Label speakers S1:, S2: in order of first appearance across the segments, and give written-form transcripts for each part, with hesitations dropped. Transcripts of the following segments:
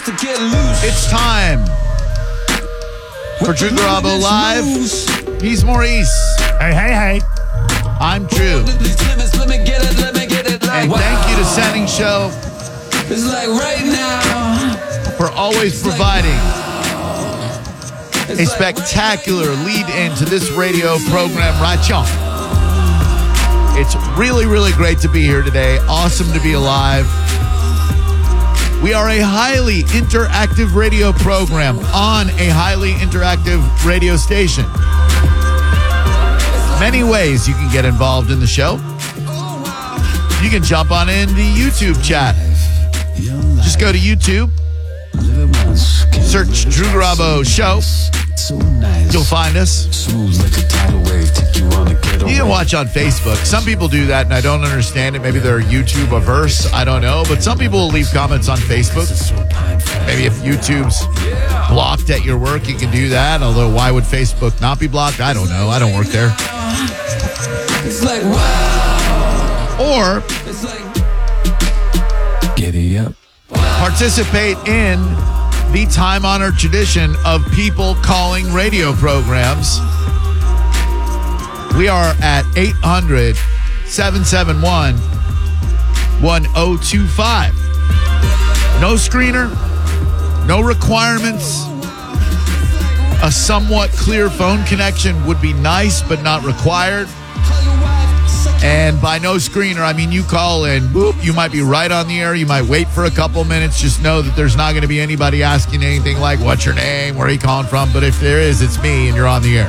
S1: to get loose.
S2: It's time for Drew Garabo Live. He's Maurice.
S3: Hey.
S2: I'm Drew.
S1: Let me get it. Like,
S2: And thank you to Setting Show
S1: It's like right now.
S2: for always providing a spectacular lead into this radio program, right on. It's really, really great to be here today. Awesome to be alive. We are a highly interactive radio program on a highly interactive radio station. Many ways you can get involved in the show. You can jump on in the YouTube chat. Just go to YouTube, search Drew Garabo Show. You'll find us. You can watch on Facebook. Some people do that, and I don't understand it. Maybe they're YouTube averse. I don't know. But some people will leave comments on Facebook. Maybe if YouTube's blocked at your work, you can do that. Although, why would Facebook not be blocked? I don't know. I don't work there.
S1: It's like wow.
S2: Or
S1: It's like giddy up.
S2: participate in the time-honored tradition of people calling radio programs. We are at 800-771-1025. No screener, no requirements. A somewhat clear phone connection would be nice, but not required. And by no screener, I mean you call in, boop, you might be right on the air. You might wait for a couple minutes. Just know that there's not going to be anybody asking anything like, what's your name, where are you calling from? But if there is, it's me, and you're on the air.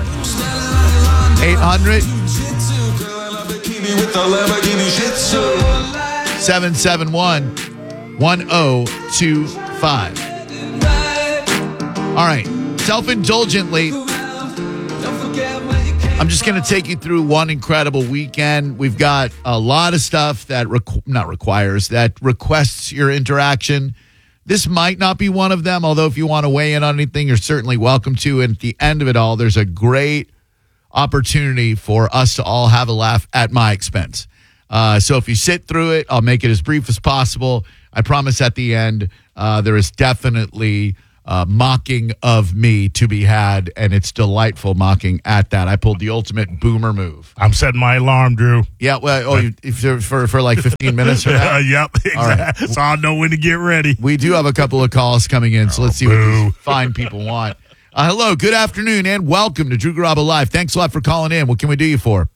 S2: 800-771-1025. All right. Self-indulgently, I'm just going to take you through one incredible weekend. We've got a lot of stuff that requests your interaction. This might not be one of them, although if you want to weigh in on anything, you're certainly welcome to. And at the end of it all, there's a great opportunity for us to all have a laugh at my expense. So if you sit through it, I'll make it as brief as possible. I promise at the end, there is definitely mocking of me to be had, and it's delightful mocking at that. I pulled the ultimate boomer move.
S3: I'm setting my alarm, Drew.
S2: Yeah, well, for like 15 minutes from now?
S3: Yep, exactly.
S2: All right.
S3: So I'll know when to get ready.
S2: We do have a couple of calls coming in, so let's see what these fine people want. Hello, good afternoon, and welcome to Drew Garabo Live. Thanks a lot for calling in. What can we do you for?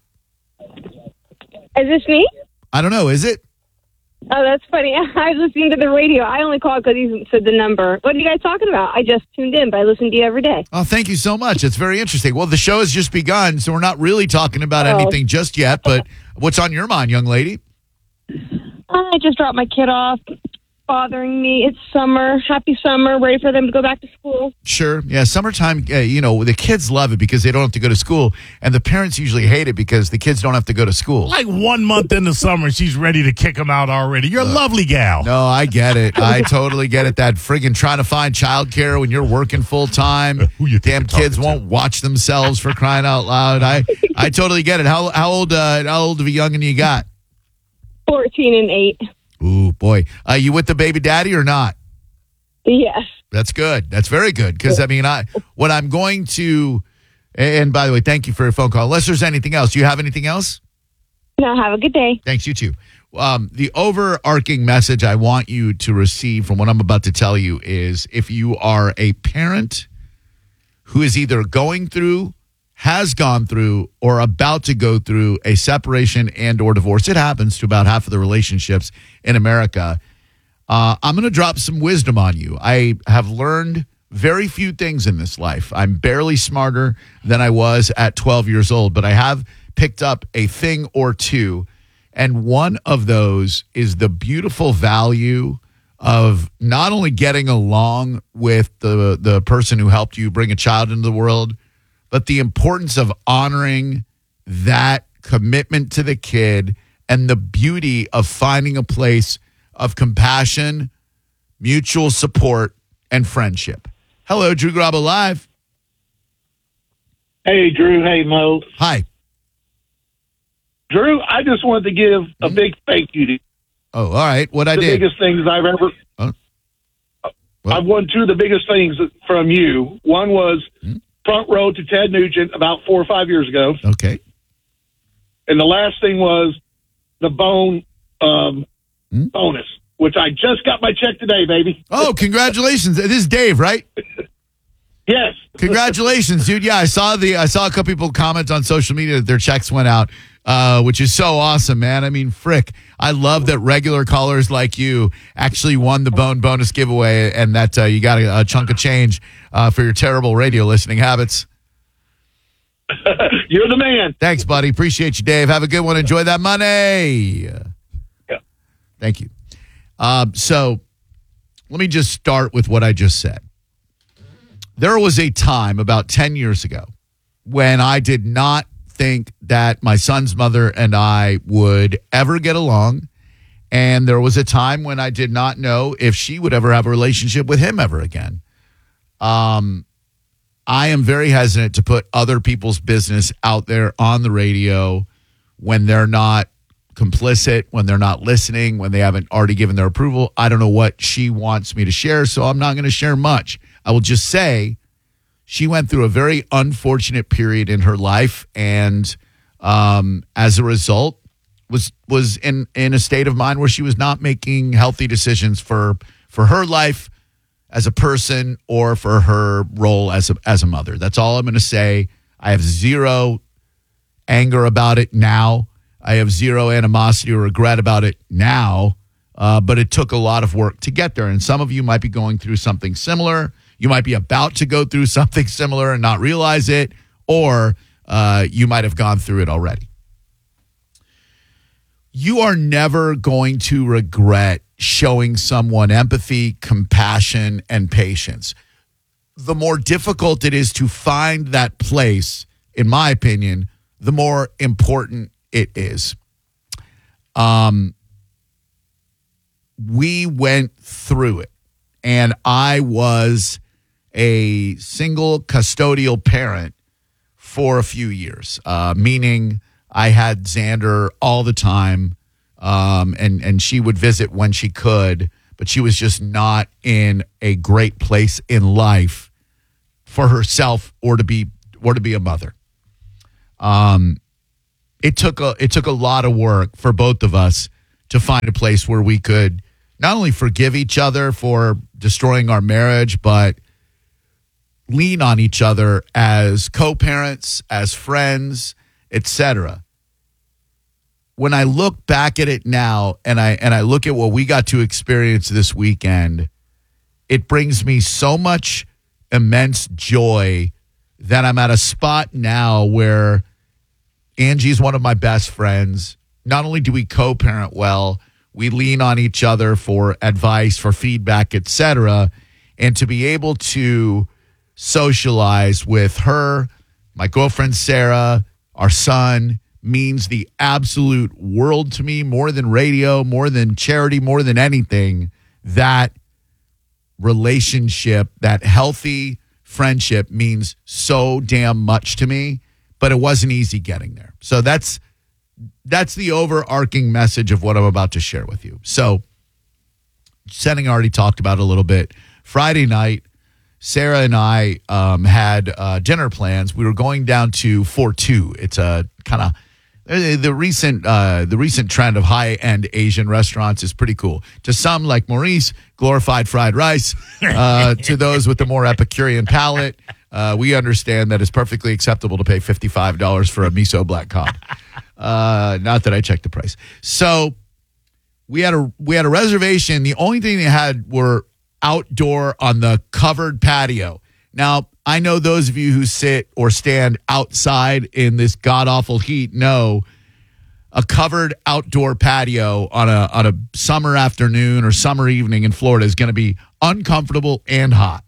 S4: Is this me?
S2: I don't know. Is it?
S4: Oh, that's funny. I was listening to the radio. I only called because he said the number. What are you guys talking about? I just tuned in, but I listen to you every day.
S2: Oh, thank you so much. It's very interesting. Well, the show has just begun, so we're not really talking about anything just yet, but what's on your mind, young lady?
S4: I just dropped my kid off. Bothering me. It's summer. Happy summer. Ready for them to go back to school.
S2: Sure. Yeah, summertime, the kids love it because they don't have to go to school, and the parents usually hate it because the kids don't have to go to school.
S3: Like 1 month in the summer, she's ready to kick him out already. You're a lovely gal.
S2: No, I get it. I totally get it. That friggin' trying to find childcare when you're working full time.
S3: Who you think
S2: Damn
S3: you're talking
S2: kids
S3: to?
S2: won't watch themselves for crying out loud. I totally get it. How old of a youngin' you got?
S4: 14 and 8.
S2: Ooh, boy. You with the baby daddy or not?
S4: Yes.
S2: That's good. That's very good. Because, what I'm going to, and by the way, thank you for your phone call. Unless there's anything else. Do you have anything else?
S4: No, have a good day.
S2: Thanks, you too. The overarching message I want you to receive from what I'm about to tell you is if you are a parent who is either going through, has gone through, or about to go through a separation and or divorce, it happens to about half of the relationships in America. I'm going to drop some wisdom on you. I have learned very few things in this life. I'm barely smarter than I was at 12 years old, but I have picked up a thing or two. And one of those is the beautiful value of not only getting along with the person who helped you bring a child into the world, but the importance of honoring that commitment to the kid and the beauty of finding a place of compassion, mutual support, and friendship. Hello, Drew Garabo Live.
S5: Hey, Drew. Hey, Mo.
S2: Hi.
S5: Drew, I just wanted to give a big thank you to you.
S2: Oh, all right. What I
S5: The
S2: did?
S5: biggest things I've ever...
S2: Huh? Well-
S5: I've won two of the biggest things from you. One was front row to Ted Nugent about 4 or 5 years ago.
S2: Okay.
S5: And the last thing was the bone bonus, which I just got my check today, baby.
S2: Oh, congratulations. This is Dave, right?
S5: Yes.
S2: Congratulations, dude. Yeah, I saw a couple people comment on social media that their checks went out, which is so awesome, man. I mean, frick. I love that regular callers like you actually won the bone bonus giveaway and that you got a chunk of change for your terrible radio listening habits.
S5: You're the man.
S2: Thanks, buddy. Appreciate you, Dave. Have a good one. Enjoy that money.
S5: Yeah.
S2: Thank you. So let me just start with what I just said. There was a time about 10 years ago when I did not think that my son's mother and I would ever get along. And there was a time when I did not know if she would ever have a relationship with him ever again. I am very hesitant to put other people's business out there on the radio when they're not complicit, when they're not listening, when they haven't already given their approval. I don't know what she wants me to share, so I'm not going to share much. I will just say she went through a very unfortunate period in her life, and as a result, was in a state of mind where she was not making healthy decisions for her life as a person or for her role as a mother. That's all I'm going to say. I have zero anger about it now. I have zero animosity or regret about it now, but it took a lot of work to get there. And some of you might be going through something similar. You might be about to go through something similar and not realize it, or you might have gone through it already. You are never going to regret showing someone empathy, compassion, and patience. The more difficult it is to find that place, in my opinion, the more important it is. We went through it, and I was a single custodial parent for a few years, meaning I had Xander all the time. And she would visit when she could, but she was just not in a great place in life for herself or to be a mother. It took a lot of work for both of us to find a place where we could not only forgive each other for destroying our marriage, but lean on each other as co-parents, as friends, etc. When I look back at it now and I look at what we got to experience this weekend, it brings me so much immense joy that I'm at a spot now where Angie's one of my best friends. Not only do we co-parent well, we lean on each other for advice, for feedback, etc. And to be able to socialize with her, my girlfriend Sarah, our son, means the absolute world to me, more than radio, more than charity, more than anything. That relationship, that healthy friendship means so damn much to me, but it wasn't easy getting there. So that's the overarching message of what I'm about to share with you. So Setting already talked about it a little bit. Friday night, Sarah and I had dinner plans. We were going down to Fortu. It's a kind of the recent trend of high-end Asian restaurants is pretty cool. To some, like Maurice, glorified fried rice. To those with the more Epicurean palate, we understand that it's perfectly acceptable to pay $55 for a miso black cob. Not that I checked the price. So we had a reservation. The only thing they had were outdoor on the covered patio. Now, I know those of you who sit or stand outside in this god-awful heat know a covered outdoor patio on a summer afternoon or summer evening in Florida is going to be uncomfortable and hot.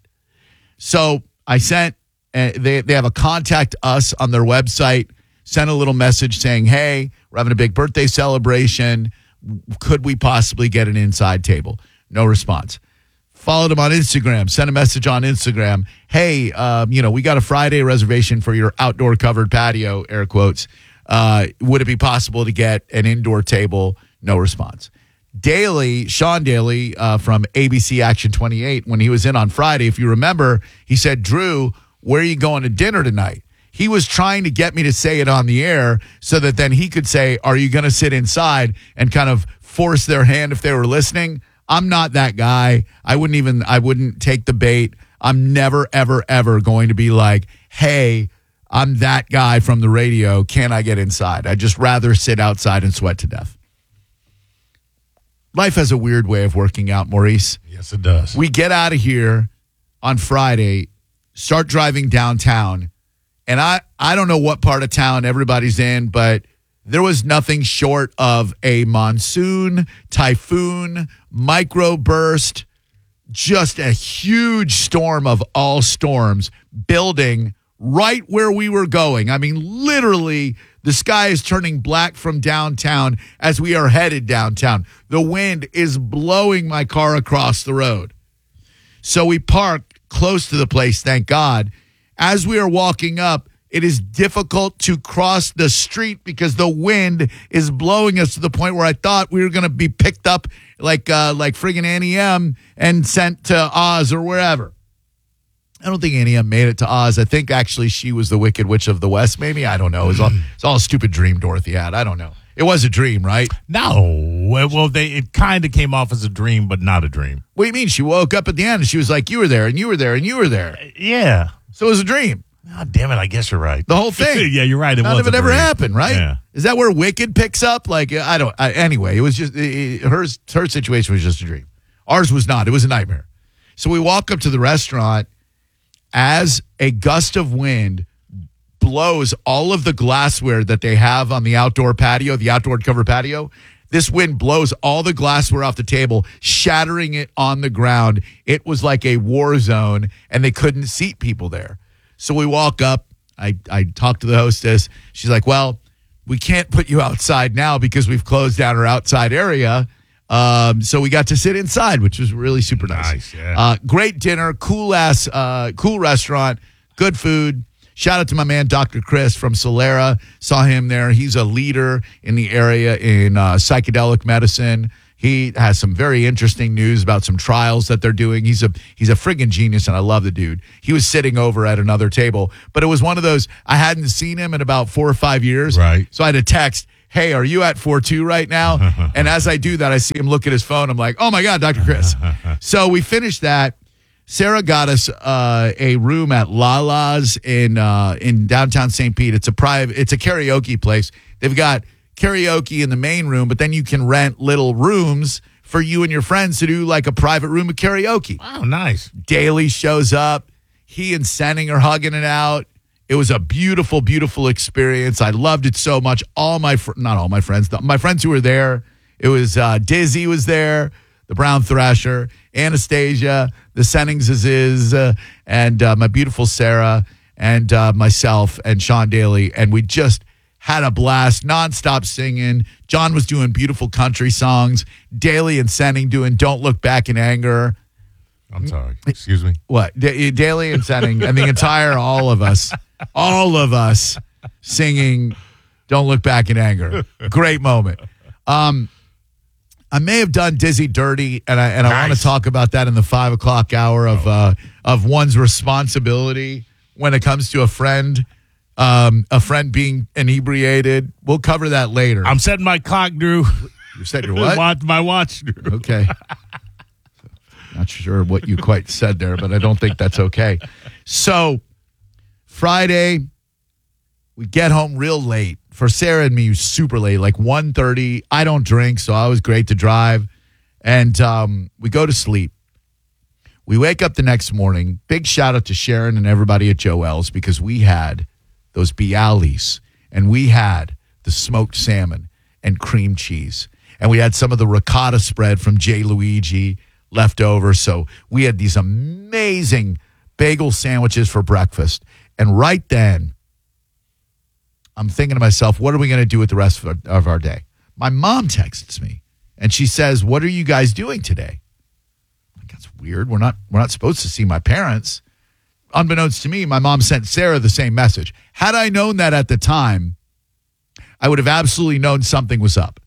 S2: So I sent, they have a contact us on their website, sent a little message saying, hey, we're having a big birthday celebration. Could we possibly get an inside table? No response. Followed him on Instagram, sent a message on Instagram. Hey, we got a Friday reservation for your outdoor covered patio, air quotes. Would it be possible to get an indoor table? No response. Sean Daly from ABC Action 28, when he was in on Friday, if you remember, he said, Drew, where are you going to dinner tonight? He was trying to get me to say it on the air so that then he could say, are you going to sit inside, and kind of force their hand if they were listening. I'm not that guy. I wouldn't take the bait. I'm never, ever, ever going to be like, hey, I'm that guy from the radio. Can I get inside? I'd just rather sit outside and sweat to death. Life has a weird way of working out, Maurice.
S3: Yes, it does.
S2: We get out of here on Friday, start driving downtown, and I don't know what part of town everybody's in, but there was nothing short of a monsoon, typhoon, microburst, just a huge storm of all storms building right where we were going. I mean, literally, the sky is turning black from downtown as we are headed downtown. The wind is blowing my car across the road. So we parked close to the place, thank God. As we are walking up, it is difficult to cross the street because the wind is blowing us to the point where I thought we were going to be picked up like friggin' Annie M and sent to Oz or wherever. I don't think Annie M made it to Oz. I think actually she was the Wicked Witch of the West, maybe. I don't know. It's all a stupid dream Dorothy had. I don't know. It was a dream, right?
S3: No. Well, it kind of came off as a dream, but not a dream.
S2: What do you mean? She woke up at the end and she was like, you were there and you were there and you were there.
S3: Yeah.
S2: So it was a dream.
S3: Oh, damn it. I guess you're right.
S2: The whole thing.
S3: Yeah, you're right.
S2: None of it ever happened, right?
S3: Yeah.
S2: Is that where Wicked picks up? Like, anyway, it was just, her situation was just a dream. Ours was not. It was a nightmare. So we walk up to the restaurant as a gust of wind blows all of the glassware that they have on the outdoor patio, the outdoor cover patio. This wind blows all the glassware off the table, shattering it on the ground. It was like a war zone, and they couldn't seat people there. So we walk up. I talk to the hostess. She's like, well, we can't put you outside now because we've closed down our outside area. So we got to sit inside, which was really super nice.
S3: Yeah.
S2: Great dinner, cool restaurant, good food. Shout out to my man, Dr. Chris from Solera. Saw him there. He's a leader in the area in psychedelic medicine. He has some very interesting news about some trials that they're doing. He's a friggin' genius, and I love the dude. He was sitting over at another table, but it was one of those, I hadn't seen him in about 4 or 5 years.
S3: Right.
S2: So I had a text, hey, are you at 4-2 right now? And as I do that, I see him look at his phone. I'm like, oh, my God, Dr. Chris. So we finished that. Sarah got us a room at Lala's in downtown St. Pete. It's a karaoke place. They've got karaoke in the main room, but then you can rent little rooms for you and your friends to do like a private room of karaoke.
S3: Wow, nice.
S2: Daly shows up. He and Senning are hugging it out. It was a beautiful, beautiful experience. I loved it so much. Not all my friends, my friends who were there. It was Dizzy was there, the Brown Thrasher, Anastasia, the Senningses, and my beautiful Sarah, and myself and Sean Daly, and we just had a blast, nonstop singing. John was doing beautiful country songs. Daly and Senning doing "Don't Look Back in Anger."
S3: I'm sorry. Excuse me.
S2: What? Daly and Senning and the entire all of us singing "Don't Look Back in Anger." Great moment. I may have done Dizzy dirty, and I want to talk about that in the 5 o'clock hour of one's responsibility when it comes to a friend being inebriated. We'll cover that later.
S3: I'm setting my clock, Drew.
S2: You said your what?
S3: My watch, Drew.
S2: Okay. Not sure what you quite said there, but I don't think that's okay. So Friday, we get home real late. For Sarah and me, super late, like 1:30. I don't drink, so I was great to drive. And we go to sleep. We wake up the next morning. Big shout out to Sharon and everybody at Joel's because we had those Bialys and we had the smoked salmon and cream cheese. And we had some of the ricotta spread from J. Luigi left over. So we had these amazing bagel sandwiches for breakfast. And right then, I'm thinking to myself, what are we going to do with the rest of our day? My mom texts me, and she says, what are you guys doing today? I'm like, that's weird. We're not supposed to see my parents. Unbeknownst to me, my mom sent Sarah the same message. Had I known that at the time, I would have absolutely known something was up.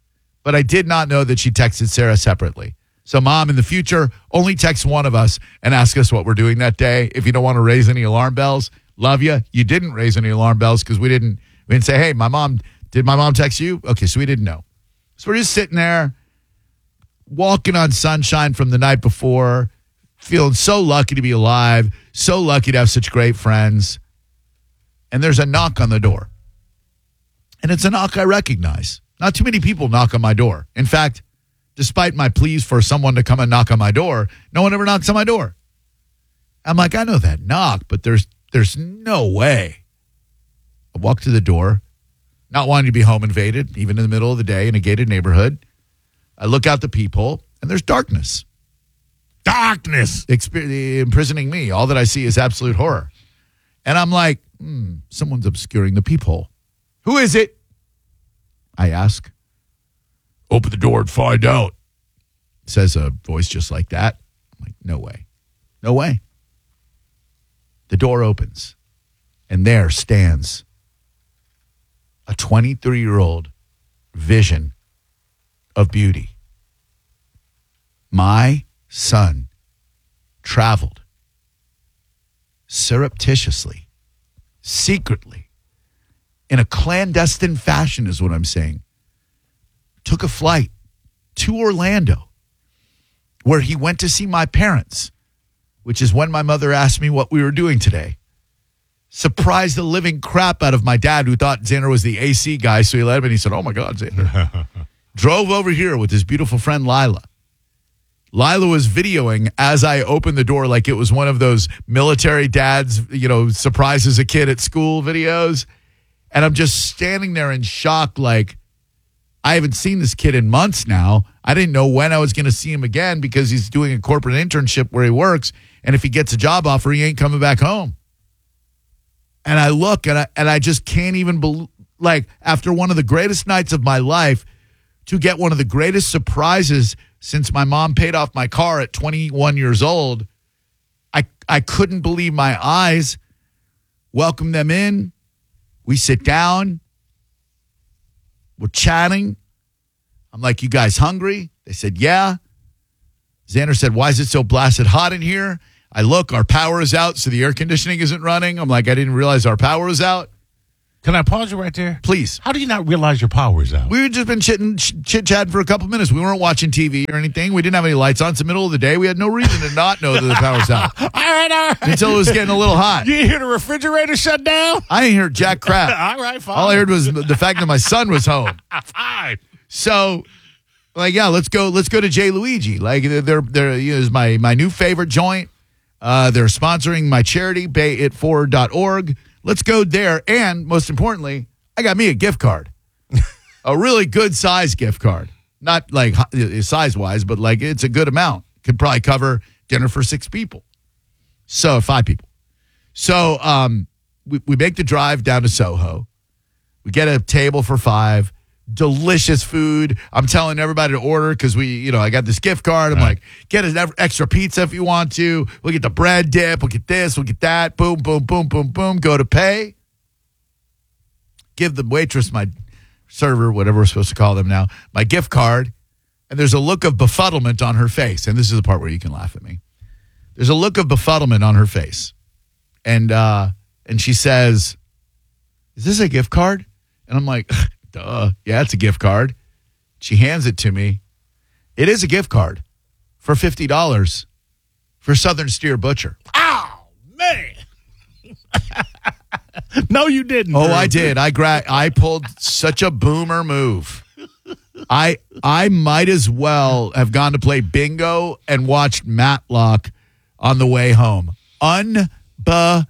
S2: But I did not know that she texted Sarah separately. So, Mom, in the future, only text one of us and ask us what we're doing that day. If you don't want to raise any alarm bells, love you. You didn't raise any alarm bells because we didn't say, hey, did my mom text you? Okay, so we didn't know. So we're just sitting there, walking on sunshine from the night before, feeling so lucky to be alive, so lucky to have such great friends. And there's a knock on the door. And it's a knock I recognize. Not too many people knock on my door. In fact, despite my pleas for someone to come and knock on my door, no one ever knocks on my door. I'm like, I know that knock, but there's no way. I walk to the door, not wanting to be home invaded, even in the middle of the day in a gated neighborhood. I look out the peephole, and there's darkness.
S3: Darkness.
S2: Imprisoning me. All that I see is absolute horror. And I'm like, someone's obscuring the peephole. Who is it? I ask. Open the door and find out, says a voice just like that. I'm like, no way. No way. The door opens, and there stands a 23-year-old vision of beauty. My son traveled surreptitiously, secretly, in a clandestine fashion is what I'm saying. Took a flight to Orlando where he went to see my parents, which is when my mother asked me what we were doing today. Surprised the living crap out of my dad, who thought Xander was the AC guy, so he let him and he said, oh my God, Xander. Drove over here with his beautiful friend Lila. Lila was videoing as I opened the door like it was one of those military dads, surprises a kid at school videos. And I'm just standing there in shock like, I haven't seen this kid in months now. I didn't know when I was going to see him again because he's doing a corporate internship where he works. And if he gets a job offer, he ain't coming back home. And I look and I just can't even believe, like, after one of the greatest nights of my life, to get one of the greatest surprises since my mom paid off my car at 21 years old. I couldn't believe my eyes. Welcome them in. We sit down. We're chatting. I'm like, you guys hungry? They said, yeah. Xander said, why is it so blasted hot in here? I look, our power is out, so the air conditioning isn't running. I'm like, I didn't realize our power was out.
S3: Can I pause you right there?
S2: Please.
S3: How do you not realize your power is out?
S2: We had just been chit-chatting for a couple minutes. We weren't watching TV or anything. We didn't have any lights on. It's the middle of the day. We had no reason to not know that the power was out.
S3: All right.
S2: Until it was getting a little hot.
S3: You didn't hear the refrigerator shut down?
S2: I didn't hear jack crap.
S3: All right, fine.
S2: All I heard was the fact that my son was home.
S3: Fine.
S2: So, like, yeah, let's go to J. Luigi. Like, they're is my new favorite joint. They're sponsoring my charity, bayit4.org. Let's go there. And most importantly, I got me a gift card, a really good size gift card. Not like size wise, but like it's a good amount. Could probably cover dinner for 6 people. So 5 people. So we make the drive down to Soho. We get a table for 5. Delicious food. I'm telling everybody to order because I got this gift card. I'm like, get an extra pizza if you want to. We'll get the bread dip. We'll get this. We'll get that. Boom, boom, boom, boom, boom. Go to pay. Give the waitress, my server, whatever we're supposed to call them now, my gift card. And there's a look of befuddlement on her face. And this is the part where you can laugh at me. There's a look of befuddlement on her face. And she says, is this a gift card? And I'm like, duh. Yeah, it's a gift card. She hands it to me. It is a gift card for $50 for Southern Steer Butcher.
S3: Oh, man. No, you didn't.
S2: Oh, I did. I pulled such a boomer move. I might as well have gone to play bingo and watched Matlock on the way home. Unbelievable.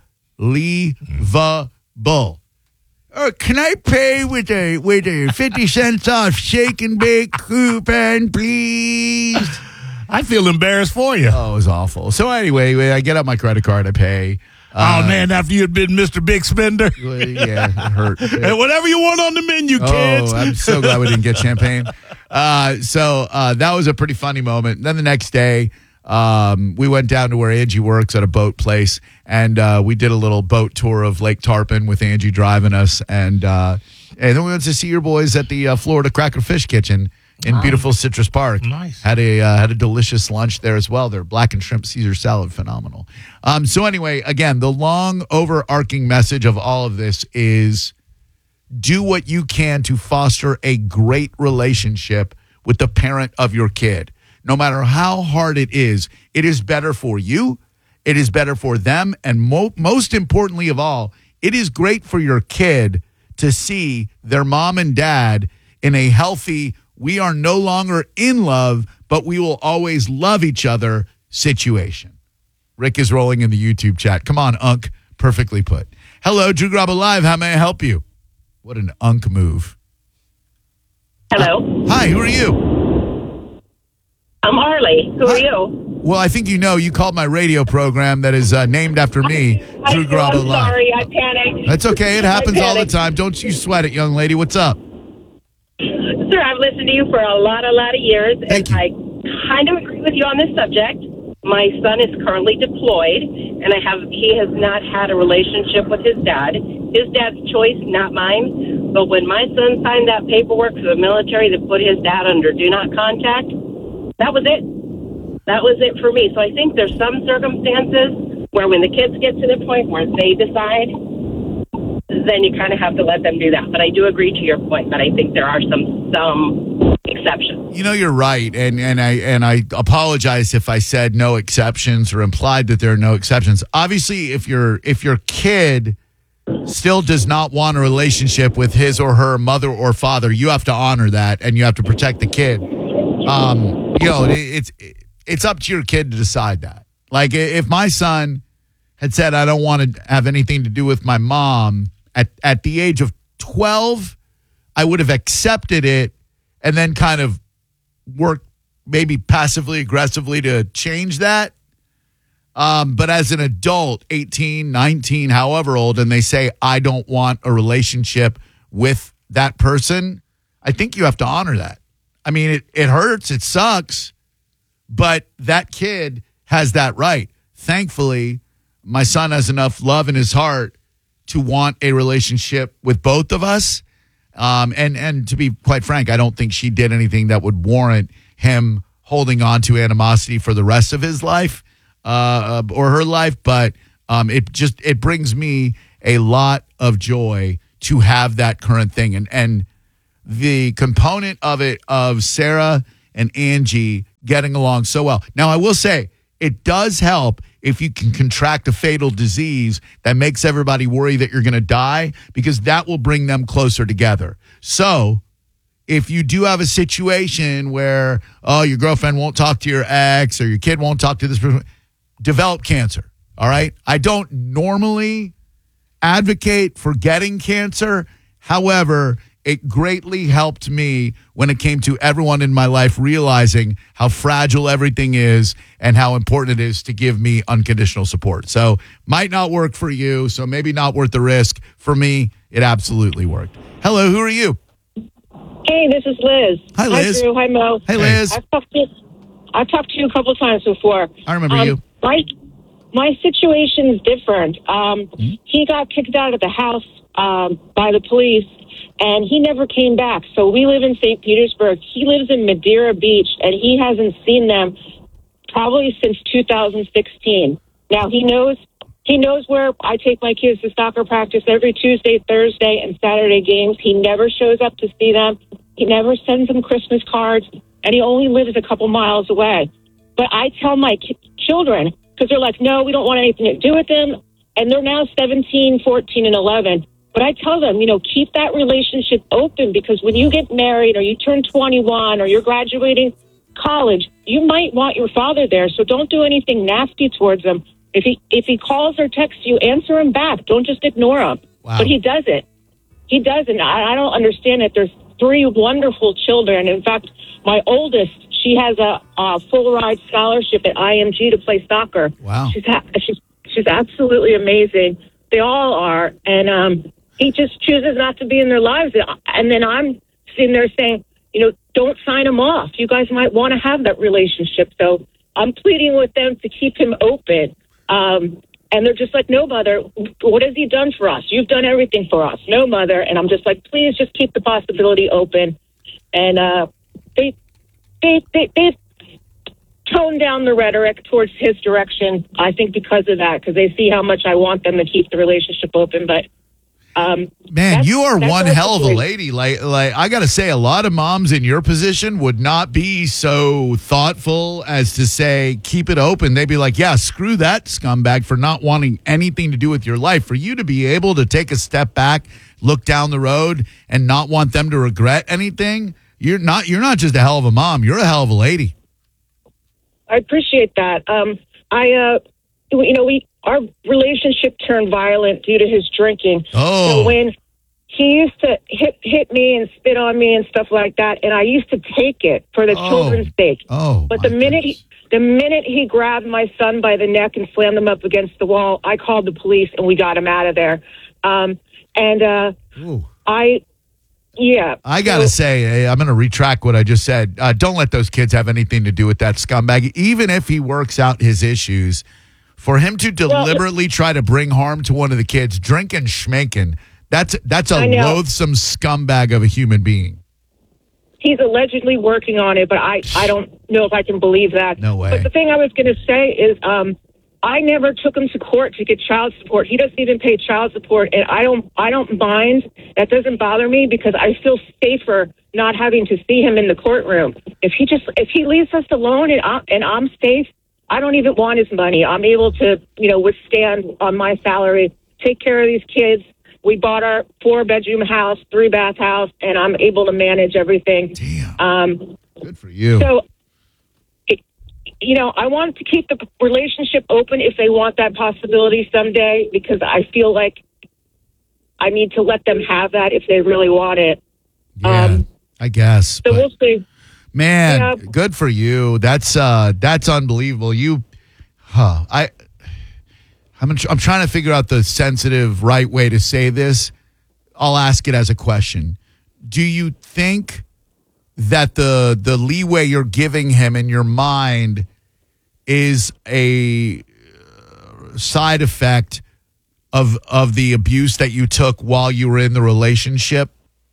S2: Can I pay with a 50 cents off shake and bake coupon, please?
S3: I feel embarrassed for you.
S2: Oh, it was awful. So anyway, I get out my credit card, I pay.
S3: Oh, man, after you had been Mr. Big Spender.
S2: Yeah, it hurt.
S3: And whatever you want on the menu, kids.
S2: Oh, I'm so glad we didn't get champagne. So that was a pretty funny moment. Then the next day, we went down to where Angie works at a boat place, and we did a little boat tour of Lake Tarpon with Angie driving us. And then we went to see your boys at the Florida Cracker Fish Kitchen in beautiful Citrus Park.
S3: Nice.
S2: Had a delicious lunch there as well. Their black and shrimp Caesar salad, phenomenal. So anyway, again, the long overarching message of all of this is do what you can to foster a great relationship with the parent of your kid. No matter how hard it is better for you. It is better for them. And most importantly of all, it is great for your kid to see their mom and dad in a healthy, we are no longer in love, but we will always love each other situation. Rick is rolling in the YouTube chat. Come on, Unc. Perfectly put. Hello, Drew Garabo Live. How may I help you? What an Unc move.
S6: Hello.
S2: Hi, who are you?
S6: I'm Arlie. Who are you?
S2: Well, I think you know you called my radio program that is named after me, Drew Garabo
S6: I'm
S2: Live.
S6: sorry, I panicked.
S2: That's okay. It happens all the
S6: panicked.
S2: time. Don't you sweat it, young lady. What's up?
S6: Sir, I've listened to you for a lot of years,
S2: Thank
S6: and
S2: you.
S6: I kind of agree with you on this subject. My son is currently deployed, and he has not had a relationship with his dad. His dad's choice, not mine. But when my son signed that paperwork for the military that put his dad under do not contact, that was it. That was it for me. So I think there's some circumstances where when the kids get to the point where they decide, then you kind of have to let them do that. But I do agree to your point that I think there are some exceptions.
S2: You know, you're right, and I apologize if I said no exceptions or implied that there are no exceptions. Obviously, if your kid still does not want a relationship with his or her mother or father, you have to honor that, and you have to protect the kid. It's up to your kid to decide that. Like, if my son had said, I don't want to have anything to do with my mom at the age of 12, I would have accepted it and then kind of worked maybe passively aggressively to change that. But as an adult, 18, 19, however old, and they say, I don't want a relationship with that person, I think you have to honor that. I mean, it hurts. It sucks. But that kid has that right. Thankfully, my son has enough love in his heart to want a relationship with both of us. And to be quite frank, I don't think she did anything that would warrant him holding on to animosity for the rest of his life or her life. But it brings me a lot of joy to have that current thing. And the component of it of Sarah and Angie getting along so well. Now, I will say it does help if you can contract a fatal disease that makes everybody worry that you're going to die, because that will bring them closer together. So if you do have a situation where, your girlfriend won't talk to your ex or your kid won't talk to this person, develop cancer. All right. I don't normally advocate for getting cancer. However, it greatly helped me when it came to everyone in my life realizing how fragile everything is and how important it is to give me unconditional support. So might not work for you, so maybe not worth the risk. For me, it absolutely worked. Hello, who are you?
S4: Hey, this is Liz.
S2: Hi, Liz.
S4: Hi, Drew. Hi, Mo.
S2: Hey, Liz.
S4: I've talked to you a couple of times before.
S2: I remember you.
S4: My situation's different. He got kicked out of the house by the police, and he never came back. So we live in St. Petersburg. He lives in Madeira Beach, and he hasn't seen them probably since 2016. Now, he knows where I take my kids to soccer practice every Tuesday, Thursday, and Saturday games. He never shows up to see them. He never sends them Christmas cards, and he only lives a couple miles away. But I tell my children, because they're like, no, we don't want anything to do with them, and they're now 17, 14, and 11. But I tell them, keep that relationship open, because when you get married or you turn 21 or you're graduating college, you might want your father there. So don't do anything nasty towards him. If he calls or texts you, answer him back. Don't just ignore him.
S2: Wow.
S4: But he does it. He doesn't. I don't understand it. There's 3 wonderful children. In fact, my oldest, she has a full ride scholarship at IMG to play soccer.
S2: Wow.
S4: She's absolutely amazing. They all are. And he just chooses not to be in their lives. And then I'm sitting there saying, don't sign him off. You guys might want to have that relationship. So I'm pleading with them to keep him open. And they're just like, no, mother, what has he done for us? You've done everything for us. No, mother. And I'm just like, please just keep the possibility open. And they've toned down the rhetoric towards his direction. I think because of that, because they see how much I want them to keep the relationship open. But
S2: man, you are
S4: that's
S2: one
S4: my
S2: hell of a
S4: situation.
S2: lady. Like I got to say, a lot of moms in your position would not be so thoughtful as to say, keep it open. They'd be like, yeah, screw that scumbag for not wanting anything to do with your life. For you to be able to take a step back, look down the road, and not want them to regret anything, you're not just a hell of a mom. You're a hell of a lady.
S4: I appreciate that. Our relationship turned violent due to his drinking.
S2: Oh.
S4: So when he used to hit me and spit on me and stuff like that, and I used to take it for the children's sake.
S2: Oh,
S4: but
S2: my
S4: the minute
S2: goodness.
S4: he grabbed my son by the neck and slammed him up against the wall, I called the police and we got him out of there.
S2: Ooh.
S4: I
S2: got to say, I'm going to retract what I just said. Don't let those kids have anything to do with that scumbag. Even if he works out his issues, for him to deliberately try to bring harm to one of the kids, drinking, schmanking, that's a loathsome scumbag of a human being.
S4: He's allegedly working on it, but I don't know if I can believe that.
S2: No way.
S4: But the thing I was going to say is I never took him to court to get child support. He doesn't even pay child support, and I don't mind. That doesn't bother me because I feel safer not having to see him in the courtroom. If he leaves us alone and I'm safe, I don't even want his money. I'm able to, withstand on my salary, take care of these kids. We bought our 4-bedroom house, 3-bath house, and I'm able to manage everything.
S2: Damn. Good for you.
S4: So, I want to keep the relationship open if they want that possibility someday, because I feel like I need to let them have that if they really want it.
S2: Yeah, I guess.
S4: So we'll see.
S2: Man, good for you. That's unbelievable. I'm trying to figure out the sensitive right way to say this. I'll ask it as a question. Do you think that the leeway you're giving him in your mind is a side effect of the abuse that you took while you were in the relationship?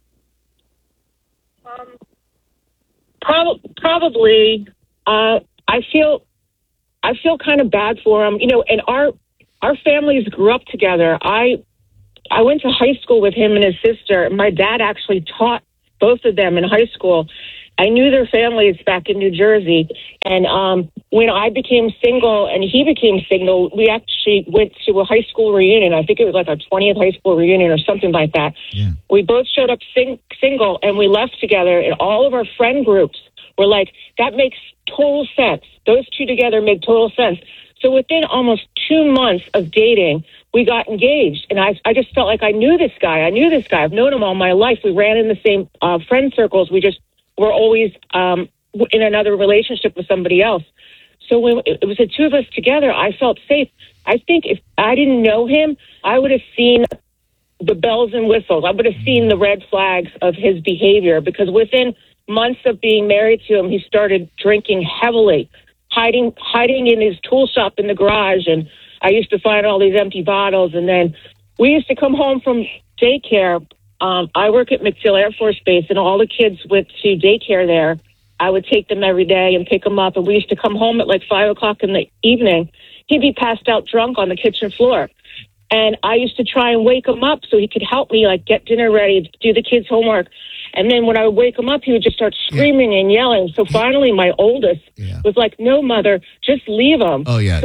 S4: Probably. I feel kind of bad for him, and our families grew up together. I went to high school with him and his sister. My dad actually taught both of them in high school. I knew their families back in New Jersey. And when I became single and he became single, we actually went to a high school reunion. I think it was like our 20th high school reunion or something like that. Yeah. We both showed up single and we left together, and all of our friend groups were like, that makes total sense. Those two together make total sense. So within almost 2 months of dating, we got engaged. And I just felt like I knew this guy. I've known him all my life. We ran in the same friend circles. We just were always in another relationship with somebody else. So when it was the two of us together, I felt safe. I think if I didn't know him, I would have seen the bells and whistles. I would have seen the red flags of his behavior, because within months of being married to him, he started drinking heavily, hiding in his tool shop in the garage. And I used to find all these empty bottles. And then we used to come home from daycare. I work at McDill Air Force Base, and all the kids went to daycare there. I would take them every day and pick them up. And we used to come home at like 5 o'clock in the evening. He'd be passed out drunk on the kitchen floor. And I used to try and wake him up so he could help me, like, get dinner ready, do the kids' homework. And then when I would wake him up, he would just start screaming and yelling. So finally, my oldest was like, no, Mother, just leave him.
S2: Oh, yeah.
S4: So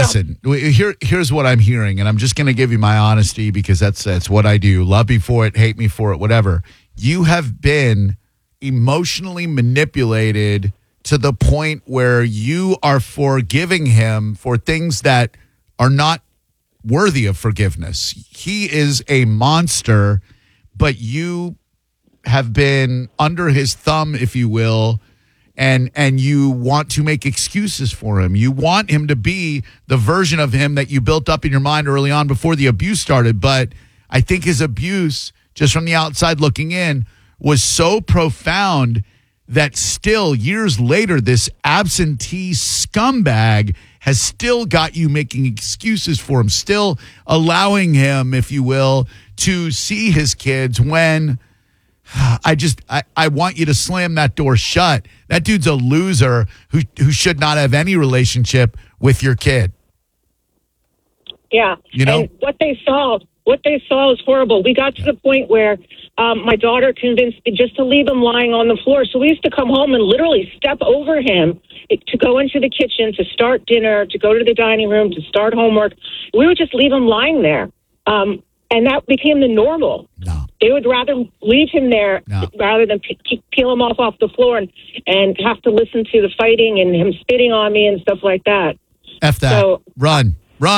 S2: here's what I'm hearing, and I'm just going to give you my honesty, because that's what I do. Love me for it, hate me for it, whatever. You have been emotionally manipulated to the point where you are forgiving him for things that are not worthy of forgiveness. He is a monster, but you have been under his thumb, if you will, and you want to make excuses for him. You want him to be the version of him that you built up in your mind early on before the abuse started. But I think his abuse, just from the outside looking in, was so profound that still, years later, this absentee scumbag has still got you making excuses for him, still allowing him, if you will, to see his kids when I want you to slam that door shut. That dude's a loser who should not have any relationship with your kid.
S4: Yeah.
S2: You know?
S4: And what they saw is horrible. We got to the point where my daughter convinced me just to leave him lying on the floor. So we used to come home and literally step over him to go into the kitchen, to start dinner, to go to the dining room, to start homework. We would just leave him lying there. And that became the normal.
S2: No.
S4: They would rather leave him there rather than peel him off the floor and have to listen to the fighting and him spitting on me and stuff like that.
S2: F that.
S4: So,
S2: Run.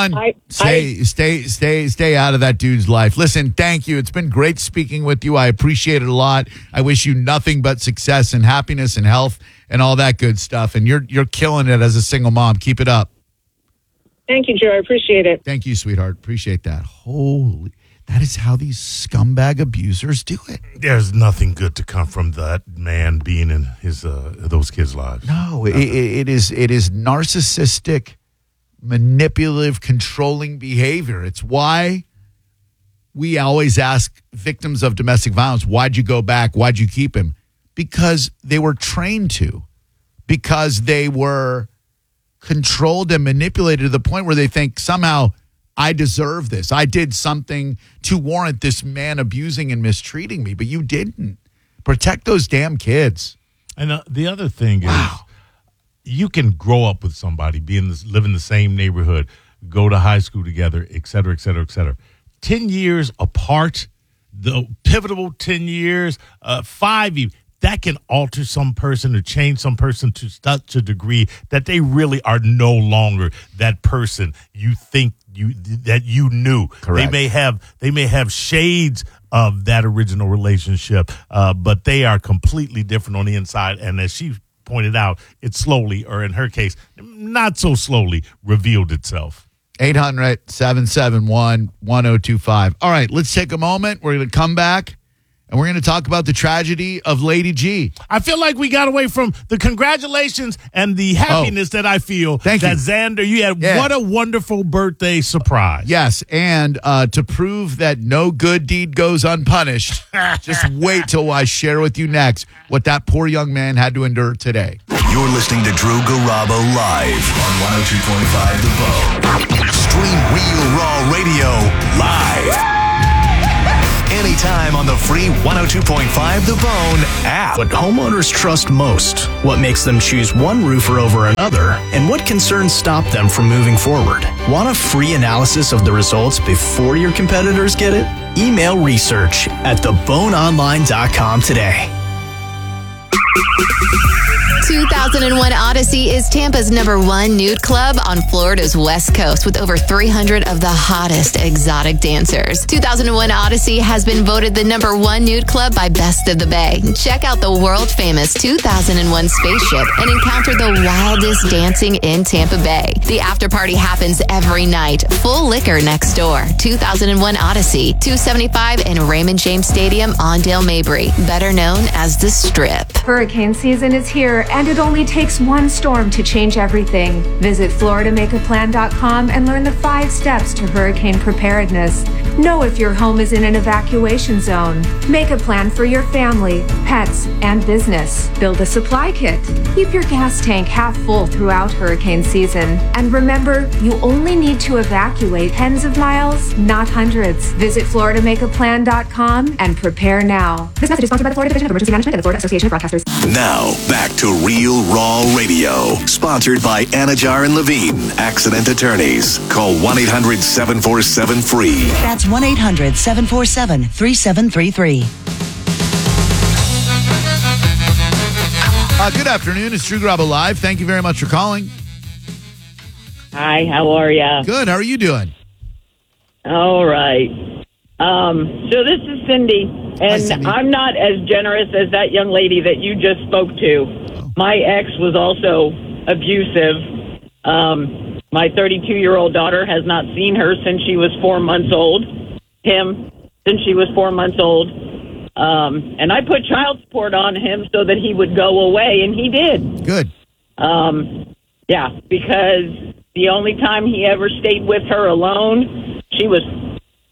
S2: Stay out of that dude's life. Listen, thank you. It's been great speaking with you. I appreciate it a lot. I wish you nothing but success and happiness and health and all that good stuff. And you're killing it as a single mom. Keep it up.
S4: Thank you, Joe. I appreciate it.
S2: Thank you, sweetheart. Appreciate that. Holy, that is how these scumbag abusers do it.
S3: There's nothing good to come from that man being in his those kids' lives.
S2: No, it is narcissistic, manipulative, controlling behavior. It's why we always ask victims of domestic violence, why'd you go back? Why'd you keep him? Because they were trained to, because they were controlled and manipulated to the point where they think somehow I deserve this. I did something to warrant this man abusing and mistreating me, but you didn't. Protect those damn kids.
S3: And the other thing is, you can grow up with somebody, live in the same neighborhood, go to high school together, et cetera, et cetera, et cetera. 10 years apart, the pivotal 10 years, 5 years, that can alter some person or change some person to such a degree that they really are no longer that person you think that you knew.
S2: Correct.
S3: They may have shades of that original relationship, but they are completely different on the inside. And as she pointed out, it slowly, or in her case, not so slowly, revealed itself.
S2: 800-771-1025. All right, let's take a moment. We're going to come back, and we're going to talk about the tragedy of Lady G.
S3: I feel like we got away from the congratulations and the happiness that I feel
S2: Thank
S3: that
S2: you.
S3: Xander, you had what a wonderful birthday surprise.
S2: Yes, and to prove that no good deed goes unpunished, just wait till I share with you next what that poor young man had to endure today.
S7: You're listening to Drew Garabo live on 102.5 The Bone. Stream Real Raw Radio live. Anytime on the free 102.5 The Bone app.
S8: What homeowners trust most, what makes them choose one roofer over another, and what concerns stop them from moving forward. Want a free analysis of the results before your competitors get it? Email research at theboneonline.com today.
S9: 2001 Odyssey is Tampa's #1 nude club on Florida's West Coast with over 300 of the hottest exotic dancers. 2001 Odyssey has been voted the #1 nude club by Best of the Bay. Check out the world-famous 2001 spaceship and encounter the wildest dancing in Tampa Bay. The after party happens every night. Full liquor next door. 2001 Odyssey, 275 in Raymond James Stadium, Ondale Mabry, better known as the Strip.
S10: Hurricane season is here, and it only takes one storm to change everything. Visit FloridaMakeAPlan.com and learn the 5 steps to hurricane preparedness. Know if your home is in an evacuation zone. Make a plan for your family, pets, and business. Build a supply kit. Keep your gas tank half full throughout hurricane season. And remember, you only need to evacuate tens of miles, not hundreds. Visit FloridaMakeAPlan.com and prepare now. This message is sponsored by the Florida Division of Emergency Management and the Florida Association of Broadcasters.
S7: Now, back to Real Raw Radio. Sponsored by Anajar and Levine, Accident Attorneys. Call 1-800-747-FREE.
S11: That's 1-800-747-3733.
S2: Good afternoon. It's Drew Garabo Live. Thank you very much for calling.
S12: Hi, how are ya?
S2: Good. How are you doing?
S12: All right. So this is Cindy, and
S2: Cindy.
S12: I'm not as generous as that young lady that you just spoke to. My ex was also abusive. My 32-year-old daughter has not seen her since she was 4 months old. Him since she was 4 months old. And I put child support on him so that he would go away, and he did.
S2: Good.
S12: Yeah, because the only time he ever stayed with her alone, she was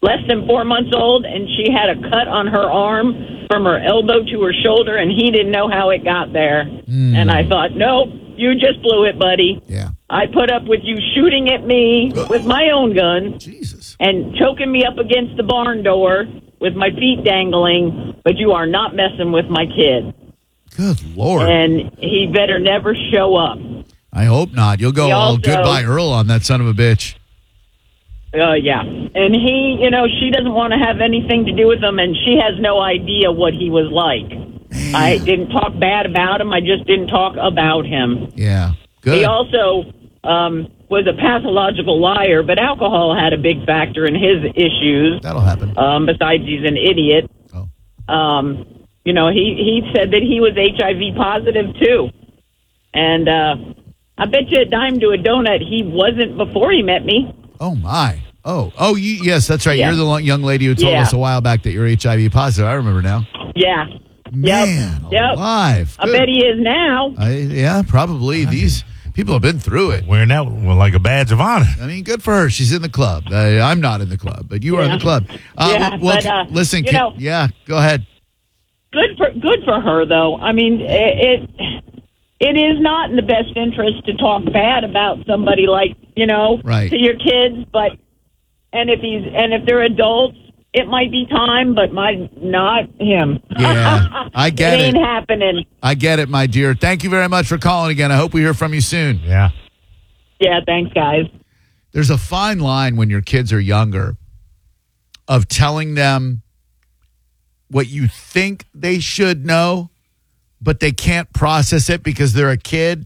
S12: less than 4 months old, and she had a cut on her arm from her elbow to her shoulder, and he didn't know how it got there. And I thought, nope, you just blew it, buddy.
S2: Yeah.
S12: I put up with you shooting at me with my own gun.
S2: Jesus.
S12: And choking me up against the barn door with my feet dangling, but you are not messing with my kid.
S2: Good Lord.
S12: And he better never show up.
S2: I hope not. You'll go all goodbye Earl on that son of a bitch.
S12: Yeah. And he, she doesn't want to have anything to do with him, and she has no idea what he was like. Man. I didn't talk bad about him. I just didn't talk about him.
S2: Yeah. Good.
S12: He also was a pathological liar, but alcohol had a big factor in his issues.
S2: That'll happen.
S12: Besides, he's an idiot.
S2: Oh.
S12: He said that he was HIV positive, too. And I bet you a dime to a donut he wasn't before he met me.
S2: Oh, my. Yes, that's right.
S12: Yeah.
S2: You're the young lady who told us a while back that you're HIV positive. I remember now.
S12: Yeah.
S2: Man, alive.
S12: I bet he is now.
S2: Yeah, probably. These people have been through it.
S3: Wearing that like a badge of honor.
S2: I mean, good for her. She's in the club. I'm not in the club, but you are in the club. Listen, go ahead.
S12: Good for her, though. I mean, it is not in the best interest to talk bad about somebody like,
S2: right.
S12: to your kids, and if they're adults, it might be time, but not him.
S2: Yeah, I get it.
S12: It ain't happening.
S2: I get it, my dear. Thank you very much for calling again. I hope we hear from you soon.
S3: Yeah.
S12: Yeah, thanks, guys.
S2: There's a fine line when your kids are younger of telling them what you think they should know, but they can't process it because they're a kid.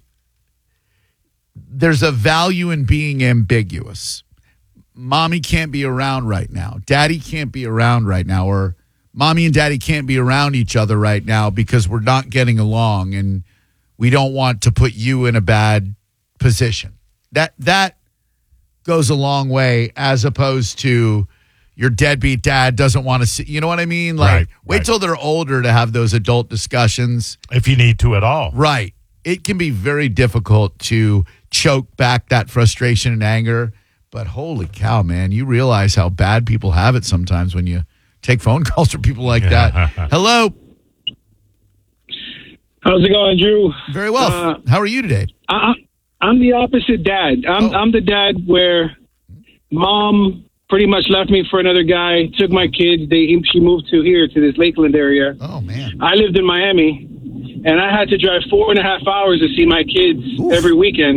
S2: There's a value in being ambiguous. Mommy can't be around right now. Daddy can't be around right now. Or mommy and daddy can't be around each other right now because we're not getting along and we don't want to put you in a bad position. That goes a long way as opposed to your deadbeat dad doesn't want to see. You know what I mean? Like, wait till they're older to have those adult discussions.
S3: If you need to at all.
S2: Right. It can be very difficult to choke back that frustration and anger. But holy cow, man, you realize how bad people have it sometimes when you take phone calls from people like that. Hello.
S11: How's it going, Drew?
S2: Very well. How are you today?
S11: I'm the opposite dad. I'm the dad where mom pretty much left me for another guy, took my kids. She moved to this Lakeland area.
S2: Oh, man.
S11: I lived in Miami, and I had to drive 4.5 hours to see my kids every weekend.